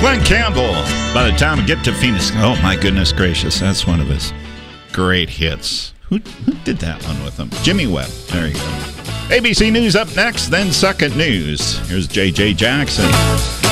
Glenn Campbell, by the time we get to Phoenix. Oh, my goodness gracious. That's one of his great hits. Who did that one with him? Jimmy Webb. There you go. ABC News up next, then Second News. Here's J.J. Jackson.